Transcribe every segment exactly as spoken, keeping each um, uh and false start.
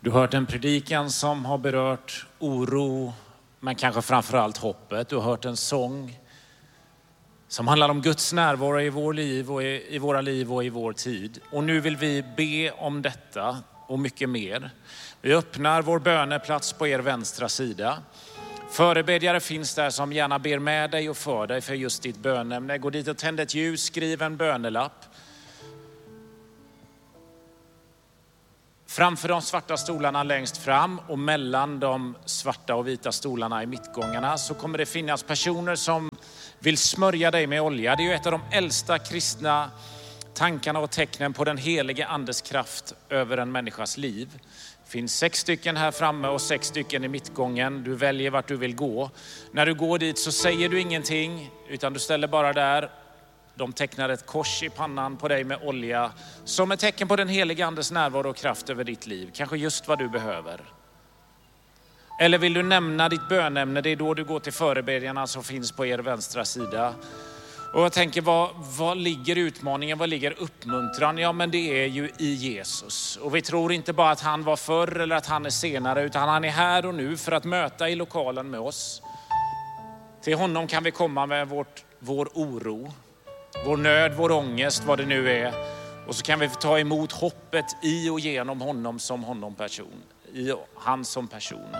Du har hört en predikan som har berört oro, men kanske framförallt hoppet. Du har hört en sång som handlar om Guds närvaro i vår liv och i, i våra liv och i vår tid. Och nu vill vi be om detta och mycket mer. Vi öppnar vår böneplats på er vänstra sida. Förebedjare finns där som gärna ber med dig och för dig för just ditt bönämne. Gå dit och tänd ett ljus, skriv en bönelapp. Framför de svarta stolarna längst fram och mellan de svarta och vita stolarna i mittgångarna så kommer det finnas personer som vill smörja dig med olja. Det är ju ett av de äldsta kristna tankarna och tecknen på den helige andes kraft över en människas liv. Det finns sex stycken här framme och sex stycken i mittgången. Du väljer vart du vill gå. När du går dit så säger du ingenting utan du ställer bara där. De tecknar ett kors i pannan på dig med olja som ett tecken på den helige andes närvaro och kraft över ditt liv. Kanske just vad du behöver. Eller vill du nämna ditt bönämne? Det är då du går till förebedjarna som finns på er vänstra sida. Och jag tänker, vad, vad ligger utmaningen? Vad ligger uppmuntran? Ja, men det är ju i Jesus. Och vi tror inte bara att han var förr eller att han är senare, utan han är här och nu för att möta i lokalen med oss. Till honom kan vi komma med vårt, vår oro, vår nöd, vår ångest, vad det nu är. Och så kan vi ta emot hoppet i och genom honom som honom person. I han som person.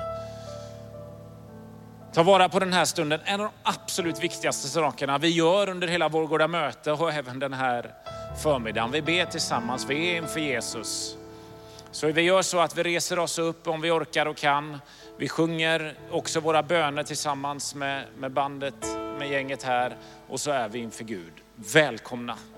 Ta vara på den här stunden. En av de absolut viktigaste sakerna vi gör under hela vår goda möte och även den här förmiddagen. Vi ber tillsammans, vi är inför Jesus. Så vi gör så att vi reser oss upp om vi orkar och kan. Vi sjunger också våra böner tillsammans med, med bandet, med gänget här. Och så är vi inför Gud. Välkomna.